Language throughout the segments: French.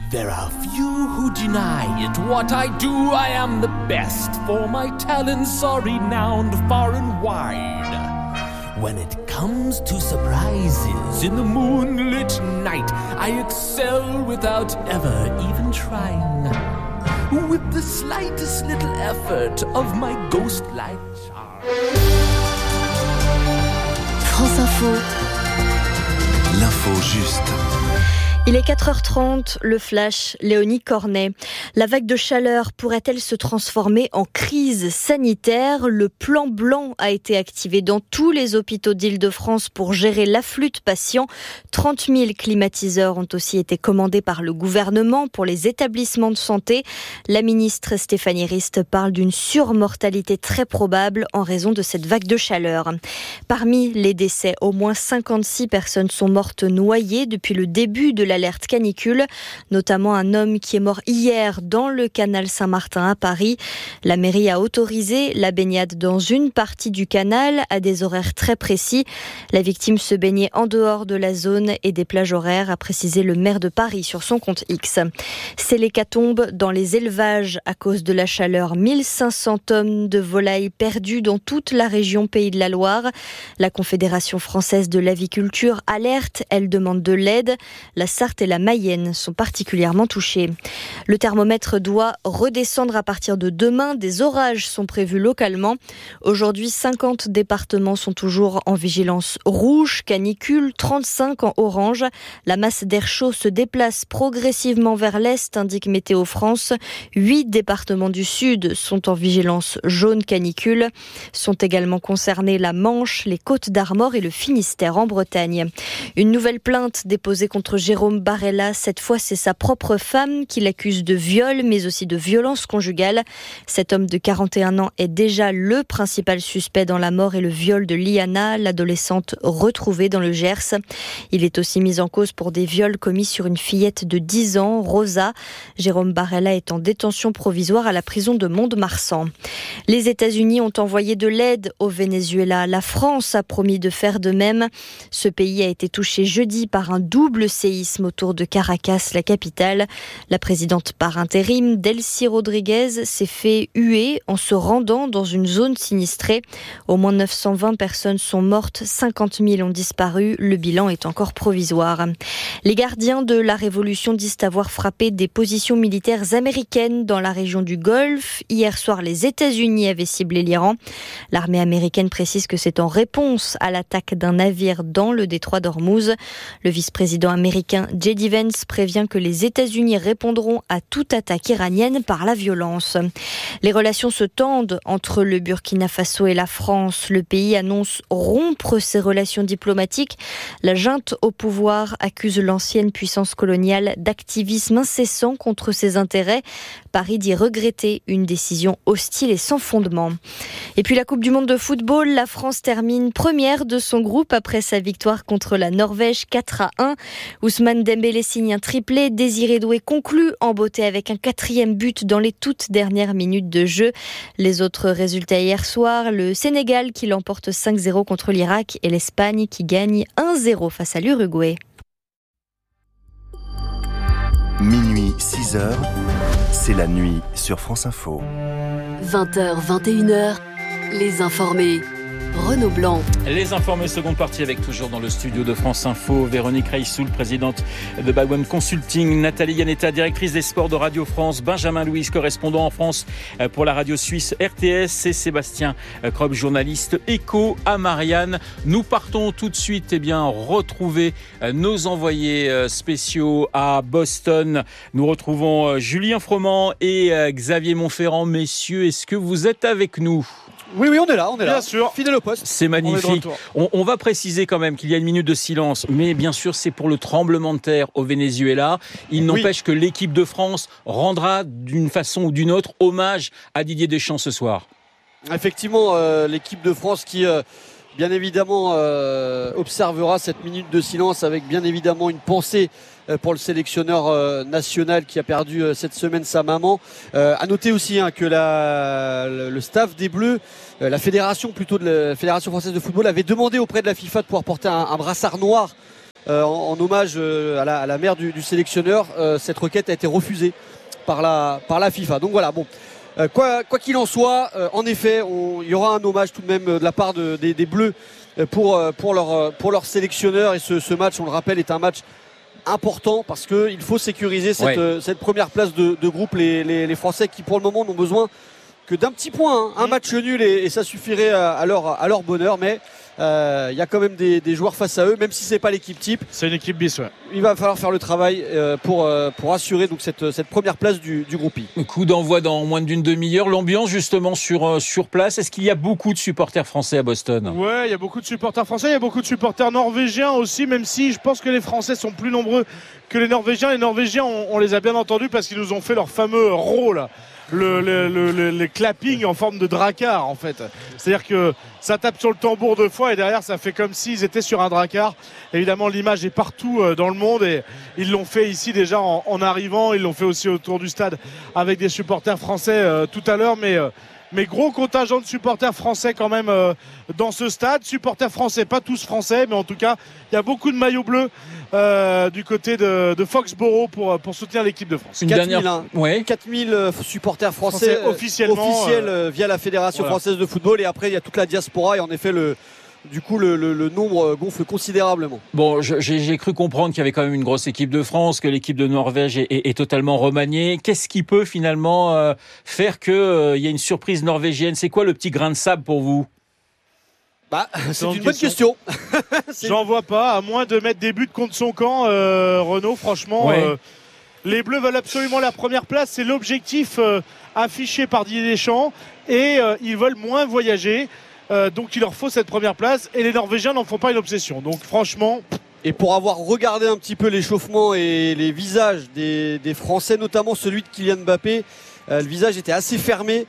There are few who deny it. What I do, I am the best. For my talents are renowned far and wide. When it comes to surprises in the moonlit night, I excel without ever even trying. With the slightest little effort of my ghost-like charm. France Info. L'info juste. Il est 4h30, le flash, Léonie Cornet. La vague de chaleur pourrait-elle se transformer en crise sanitaire ? Le plan blanc a été activé dans tous les hôpitaux d'Île-de-France pour gérer l'afflux de patients. 30 000 climatiseurs ont aussi été commandés par le gouvernement pour les établissements de santé. La ministre Stéphanie Rist parle d'une surmortalité très probable en raison de cette vague de chaleur. Parmi les décès, au moins 56 personnes sont mortes noyées depuis le début de l'alerte canicule, notamment un homme qui est mort hier dans le canal Saint-Martin à Paris. La mairie a autorisé la baignade dans une partie du canal à des horaires très précis. La victime se baignait en dehors de la zone et des plages horaires, a précisé le maire de Paris sur son compte X. C'est l'hécatombe dans les élevages à cause de la chaleur. 1500 tonnes de volailles perdues dans toute la région Pays de la Loire. La Confédération française de l'aviculture alerte, elle demande de l'aide. La Sarthe et la Mayenne sont particulièrement touchées. Le thermomètre doit redescendre à partir de demain. Des orages sont prévus localement. Aujourd'hui, 50 départements sont toujours en vigilance rouge, canicule, 35 en orange. La masse d'air chaud se déplace progressivement vers l'est, indique Météo France. 8 départements du sud sont en vigilance jaune canicule. Sont également concernés la Manche, les Côtes-d'Armor et le Finistère en Bretagne. Une nouvelle plainte déposée contre Jérôme Barella. Cette fois, c'est sa propre femme qui l'accuse de viol, mais aussi de violence conjugale. Cet homme de 41 ans est déjà le principal suspect dans la mort et le viol de Liana, l'adolescente retrouvée dans le Gers. Il est aussi mis en cause pour des viols commis sur une fillette de 10 ans, Rosa. Jérôme Barella est en détention provisoire à la prison de Mont-de-Marsan. Les États-Unis ont envoyé de l'aide au Venezuela. La France a promis de faire de même. Ce pays a été touché jeudi par un double séisme autour de Caracas, la capitale. La présidente par intérim, Delcy Rodriguez, s'est fait huer en se rendant dans une zone sinistrée. Au moins 920 personnes sont mortes, 50 000 ont disparu. Le bilan est encore provisoire. Les gardiens de la Révolution disent avoir frappé des positions militaires américaines dans la région du Golfe. Hier soir, les États-Unis avaient ciblé l'Iran. L'armée américaine précise que c'est en réponse à l'attaque d'un navire dans le détroit d'Ormuz. Le vice-président américain J.D. Vance prévient que les États-Unis répondront à toute attaque iranienne par la violence. Les relations se tendent entre le Burkina Faso et la France. Le pays annonce rompre ses relations diplomatiques. La junte au pouvoir accuse l'ancienne puissance coloniale d'activisme incessant contre ses intérêts. Paris dit regretter une décision hostile et sans fondement. Et puis la Coupe du Monde de football, la France termine première de son groupe après sa victoire contre la Norvège 4-1. Ousmane Dembélé signe un triplé. Désiré Doué conclut en beauté avec un 4e but dans les toutes dernières minutes de jeu. Les autres résultats hier soir, le Sénégal qui l'emporte 5-0 contre l'Irak et l'Espagne qui gagne 1-0 face à l'Uruguay. Minuit 6h, c'est la nuit sur France Info. 20h, 21h, les informés. Renaud Blanc. Les informés, seconde partie avec toujours dans le studio de France Info, Véronique Reissoul, présidente de Bagwan Consulting, Nathalie Yanetta, directrice des sports de Radio France, Benjamin Louis, correspondant en France pour la radio suisse RTS et Sébastien Kropp, journaliste éco à Marianne. Nous partons tout de suite retrouver nos envoyés spéciaux à Boston. Nous retrouvons Julien Froment et Xavier Montferrand. Messieurs, est-ce que vous êtes avec nous ? Oui, on est là. Bien sûr. Fidèle au poste. C'est magnifique. On va préciser quand même qu'il y a une minute de silence, mais bien sûr, c'est pour le tremblement de terre au Venezuela. Il n'empêche que l'équipe de France rendra d'une façon ou d'une autre hommage à Didier Deschamps ce soir. Effectivement, l'équipe de France qui, bien évidemment, observera cette minute de silence avec bien évidemment une pensée pour le sélectionneur national qui a perdu cette semaine sa maman. À noter aussi que le staff des Bleus, la fédération plutôt de la Fédération française de football avait demandé auprès de la FIFA de pouvoir porter un brassard noir en hommage à la mère du sélectionneur. Cette requête a été refusée par la FIFA. Donc voilà, bon. Quoi qu'il en soit, en effet, il y aura un hommage tout de même de la part des Bleus pour leur sélectionneur. Et ce match, on le rappelle, est un match important parce qu'il faut sécuriser cette première place de groupe. Les Français qui pour le moment n'ont besoin que d'un petit point, un match nul et ça suffirait à leur bonheur, mais il y a quand même des joueurs face à eux, même si c'est pas l'équipe type. C'est une équipe bis, ouais. Il va falloir faire le travail pour assurer donc cette première place du groupe I. Coup d'envoi dans moins d'une demi-heure. L'ambiance justement sur place. Est-ce qu'il y a beaucoup de supporters français à Boston ? Ouais, il y a beaucoup de supporters français, il y a beaucoup de supporters norvégiens aussi, même si je pense que les Français sont plus nombreux que les Norvégiens. Les Norvégiens, on les a bien entendus parce qu'ils nous ont fait leur fameux rôle. Les clappings en forme de dracard en fait. C'est-à-dire que ça tape sur le tambour 2 fois et derrière ça fait comme s'ils étaient sur un dracard. Évidemment l'image est partout dans le monde et ils l'ont fait ici déjà en arrivant, ils l'ont fait aussi autour du stade avec des supporters français tout à l'heure, mais gros contingent de supporters français quand même dans ce stade. Supporters français, pas tous français, mais en tout cas il y a beaucoup de maillots bleus du côté de Foxborough pour soutenir l'équipe de France. 4000 supporters français officiels via la Fédération française de football, et après il y a toute la diaspora et en effet le nombre gonfle considérablement. Bon, j'ai cru comprendre qu'il y avait quand même une grosse équipe de France, que l'équipe de Norvège est totalement remaniée. Qu'est-ce qui peut finalement faire qu'il y ait une surprise norvégienne ? C'est quoi le petit grain de sable pour vous ? C'est une bonne question. J'en vois pas, à moins de mettre des buts contre son camp, Renaud, franchement. Les Bleus veulent absolument la première place, c'est l'objectif affiché par Didier Deschamps, et ils veulent moins voyager. Donc il leur faut cette première place et les Norvégiens n'en font pas une obsession. Donc franchement... Et pour avoir regardé un petit peu l'échauffement et les visages des Français, notamment celui de Kylian Mbappé, le visage était assez fermé.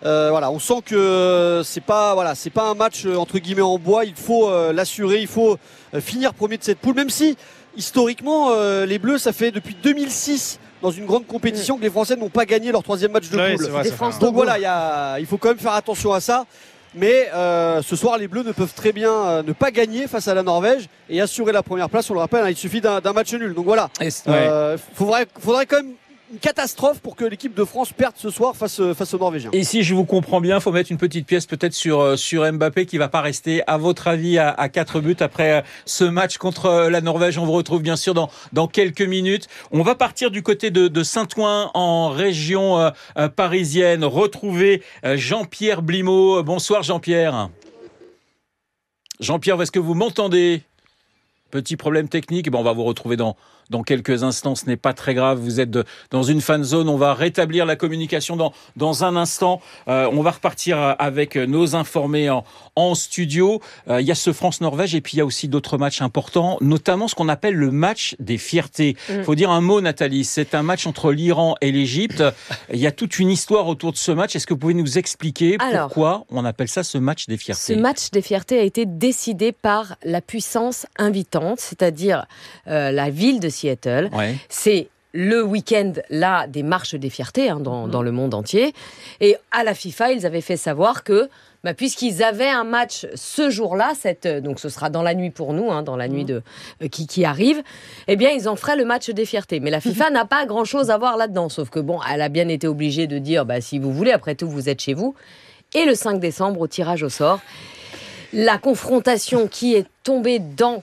On sent que c'est pas un match entre guillemets en bois. Il faut l'assurer, il faut finir premier de cette poule, même si historiquement les Bleus, ça fait depuis 2006 dans une grande compétition que les Français n'ont pas gagné leur 3e match de poule. Donc voilà, il faut quand même faire attention à ça. Mais ce soir, les Bleus ne peuvent très bien ne pas gagner face à la Norvège et assurer la première place. On le rappelle, il suffit d'un match nul. Donc voilà, faudrait quand même une catastrophe pour que l'équipe de France perde ce soir face aux Norvégiens. Et si je vous comprends bien, il faut mettre une petite pièce peut-être sur Mbappé qui va pas rester, à votre avis, à 4 buts après ce match contre la Norvège. On vous retrouve bien sûr dans quelques minutes. On va partir du côté de Saint-Ouen en région parisienne, retrouver Jean-Pierre Blimaud. Bonsoir Jean-Pierre. Jean-Pierre, est-ce que vous m'entendez ? Petit problème technique, on va vous retrouver dans quelques instants, ce n'est pas très grave, vous êtes dans une fan zone, on va rétablir la communication dans un instant. On va repartir avec nos informés en studio. Il y a ce France-Norvège et puis il y a aussi d'autres matchs importants, notamment ce qu'on appelle le match des fiertés. Faut dire un mot, Nathalie, c'est un match entre l'Iran et l'Égypte. Il y a toute une histoire autour de ce match. Est-ce que vous pouvez nous expliquer pourquoi on appelle ça ce match des fiertés ? Ce match des fiertés a été décidé par la puissance invitante, c'est-à-dire la ville de Seattle. C'est le week-end là des marches des fiertés dans le monde entier. Et à la FIFA, ils avaient fait savoir que puisqu'ils avaient un match ce jour-là, donc ce sera dans la nuit pour nous, dans la nuit qui arrive, eh bien ils en feraient le match des fiertés. Mais la FIFA n'a pas grand-chose à voir là-dedans, sauf que elle a bien été obligée de dire si vous voulez, après tout vous êtes chez vous. Et le 5 décembre, au tirage au sort, la confrontation qui est tombée dans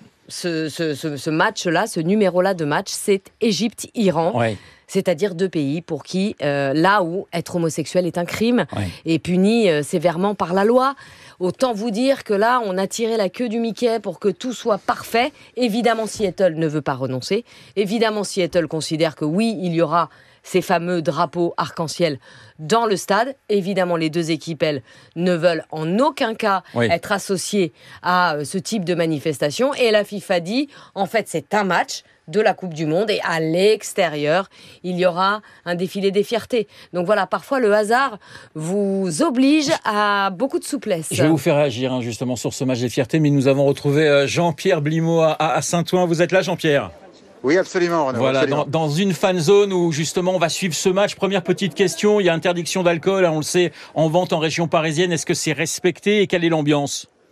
ce match-là, ce numéro-là de match, c'est Égypte-Iran. C'est-à-dire 2 pays pour qui, là où être homosexuel est un crime et puni sévèrement par la loi. Autant vous dire que là, on a tiré la queue du Mickey pour que tout soit parfait. Évidemment, Seattle ne veut pas renoncer. Évidemment, Seattle considère que oui, il y aura ces fameux drapeaux arc-en-ciel dans le stade. Évidemment, les 2 équipes, elles, ne veulent en aucun cas être associées à ce type de manifestation. Et la FIFA dit, en fait, c'est un match de la Coupe du Monde et à l'extérieur, il y aura un défilé des fiertés. Donc voilà, parfois le hasard vous oblige à beaucoup de souplesse. Je vais vous faire réagir justement sur ce match des fiertés, mais nous avons retrouvé Jean-Pierre Blimaud à Saint-Ouen. Vous êtes là, Jean-Pierre ? Oui, absolument, Renaud. Voilà, absolument. dans une fan zone où justement on va suivre ce match. Première petite question, il y a interdiction d'alcool, on le sait, en vente en région parisienne. Est-ce que c'est respecté et quelle est l'ambiance ?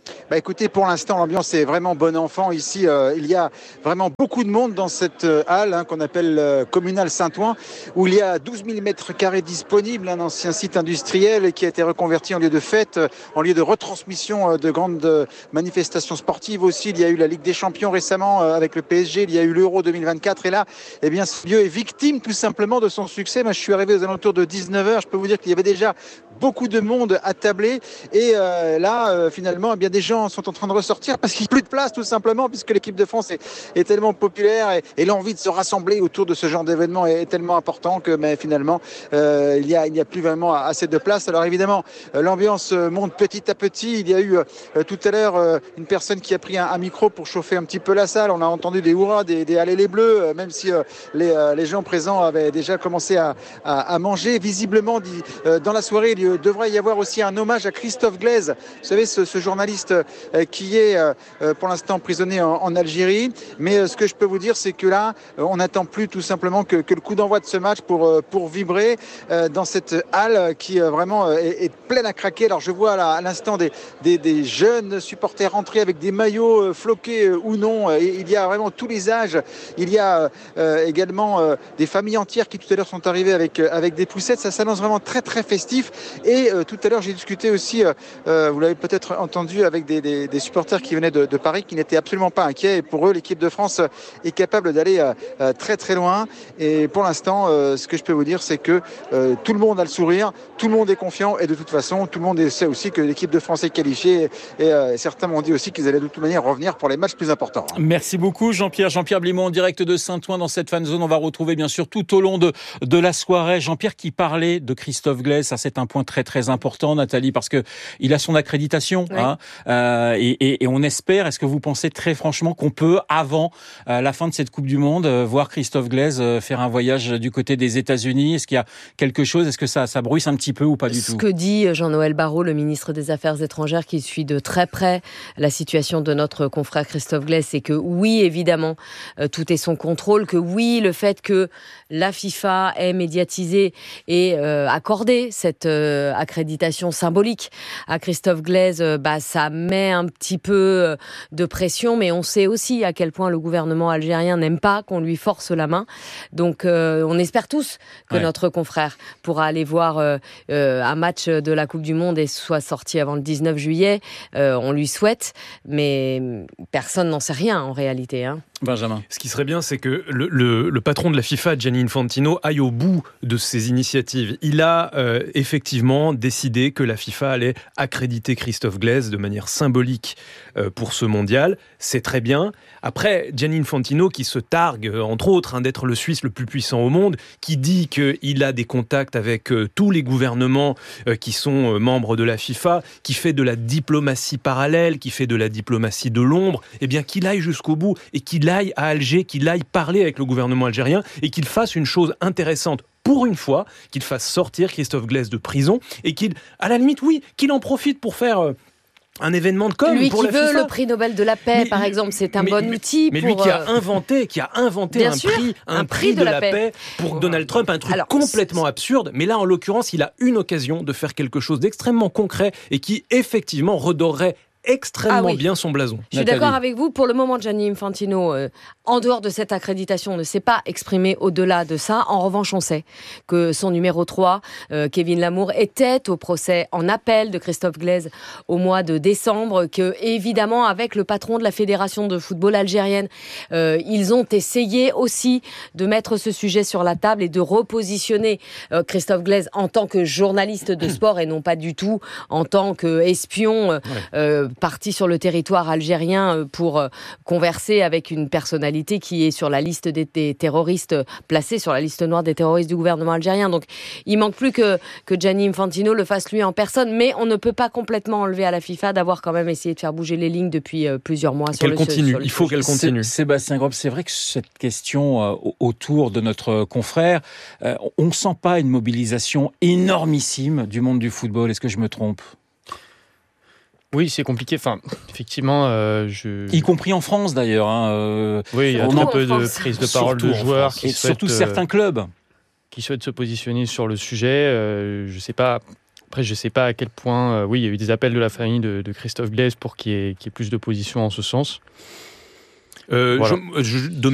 Écoutez, pour l'instant, l'ambiance est vraiment bon enfant. Ici, il y a vraiment beaucoup de monde dans cette halle qu'on appelle Communale Saint-Ouen, où il y a 12 000 mètres carrés disponibles, un ancien site industriel qui a été reconverti en lieu de fête, en lieu de retransmission de grandes manifestations sportives aussi. Il y a eu la Ligue des Champions récemment avec le PSG, il y a eu l'Euro 2024 et là, ce lieu est victime tout simplement de son succès. Moi, je suis arrivé aux alentours de 19h, je peux vous dire qu'il y avait déjà beaucoup de monde attablé et finalement, des gens sont en train de ressortir parce qu'il n'y a plus de place tout simplement, puisque l'équipe de France est tellement populaire et l'envie de se rassembler autour de ce genre d'événement est tellement important que finalement il n'y a plus vraiment assez de place. Alors évidemment l'ambiance monte petit à petit. Il y a eu tout à l'heure une personne qui a pris un micro pour chauffer un petit peu la salle. On a entendu des hurrahs, des allez les bleus, même si les gens présents avaient déjà commencé à manger. Visiblement dans la soirée il devrait y avoir aussi un hommage à Christophe Glaise, vous savez ce journaliste qui est pour l'instant emprisonné en Algérie. Mais ce que je peux vous dire, c'est que là, on n'attend plus tout simplement que le coup d'envoi de ce match pour vibrer dans cette halle qui vraiment est pleine à craquer. Alors je vois là, à l'instant des jeunes supporters rentrés avec des maillots floqués ou non. Et il y a vraiment tous les âges. Il y a également des familles entières qui tout à l'heure sont arrivées avec des poussettes. Ça s'annonce vraiment très très festif. Et tout à l'heure, j'ai discuté aussi, vous l'avez peut-être entendu, avec des supporters qui venaient de Paris, qui n'étaient absolument pas inquiets. Et pour eux, l'équipe de France est capable d'aller très très loin. Et pour l'instant, ce que je peux vous dire, c'est que tout le monde a le sourire, tout le monde est confiant. Et de toute façon, tout le monde sait aussi que l'équipe de France est qualifiée. Et certains m'ont dit aussi qu'ils allaient de toute manière revenir pour les matchs plus importants. Merci beaucoup Jean-Pierre Blimont en direct de Saint-Ouen dans cette fan zone. On va retrouver bien sûr tout au long de la soirée Jean-Pierre qui parlait de Christophe Glaise. Ça, c'est un point très très important, Nathalie, parce que il a son accréditation. Oui. Et on espère, est-ce que vous pensez très franchement qu'on peut, avant la fin de cette Coupe du Monde, voir Christophe Glaise faire un voyage du côté des États-Unis? Est-ce qu'il y a quelque chose? Est-ce que ça bruisse un petit peu ou pas du tout? Ce que dit Jean-Noël Barrot, le ministre des Affaires étrangères, qui suit de très près la situation de notre confrère Christophe Glaise, c'est que oui, évidemment, tout est son contrôle, que oui, le fait que la FIFA ait médiatisé et accordé cette accréditation symbolique à Christophe Glaise, ça met un petit peu de pression, mais on sait aussi à quel point le gouvernement algérien n'aime pas qu'on lui force la main. Donc on espère tous que notre confrère pourra aller voir un match de la Coupe du Monde et soit sorti avant le 19 juillet. On lui souhaite, mais personne n'en sait rien en réalité. Benjamin. Ce qui serait bien, c'est que le patron de la FIFA, Gianni Infantino, aille au bout de ses initiatives. Il a effectivement décidé que la FIFA allait accréditer Christophe Glaise de manière symbolique pour ce mondial. C'est très bien. Après, Gianni Infantino, qui se targue, entre autres, d'être le Suisse le plus puissant au monde, qui dit qu'il a des contacts avec tous les gouvernements qui sont membres de la FIFA, qui fait de la diplomatie parallèle, qui fait de la diplomatie de l'ombre, eh bien qu'il aille jusqu'au bout et qu'il aille à Alger, qu'il aille parler avec le gouvernement algérien et qu'il fasse une chose intéressante. Pour une fois, qu'il fasse sortir Christophe Glaise de prison et qu'il, à la limite, oui, qu'il en profite pour faire un événement de com' lui pour qui la veut FIFA. Le prix Nobel de la paix, par exemple, c'est un bon outil. Mais lui qui a inventé un prix de la paix pour Donald Trump, un truc complètement absurde. Mais là, en l'occurrence, il a une occasion de faire quelque chose d'extrêmement concret et qui, effectivement, redorerait extrêmement bien son blason. Je suis d'accord avec vous. Pour le moment, Gianni Infantino, en dehors de cette accréditation, ne s'est pas exprimé au-delà de ça. En revanche, on sait que son numéro 3, Kevin Lamour, était au procès en appel de Christophe Glaise au mois de décembre, que évidemment, avec le patron de la Fédération de football algérienne, ils ont essayé aussi de mettre ce sujet sur la table et de repositionner Christophe Glaise en tant que journaliste de sport et non pas du tout en tant qu'espion parti sur le territoire algérien pour converser avec une personnalité qui est sur la liste des terroristes, placée sur la liste noire des terroristes du gouvernement algérien. Donc il manque plus que Gianni Infantino le fasse lui en personne, mais on ne peut pas complètement enlever à la FIFA d'avoir quand même essayé de faire bouger les lignes depuis plusieurs mois. Il faut qu'elle continue. Sébastien Grob, c'est vrai que cette question autour de notre confrère, on ne sent pas une mobilisation énormissime du monde du football. Est-ce que je me trompe ? Oui, c'est compliqué. Enfin, effectivement, y compris en France d'ailleurs. Oui, il y a très peu de prise de parole de joueurs qui souhaitent, surtout certains clubs qui souhaitent se positionner sur le sujet. Je sais pas. Après, je ne sais pas à quel point... oui, il y a eu des appels de la famille de Christophe Glaise pour qu'il y ait plus d'opposition en ce sens. Voilà.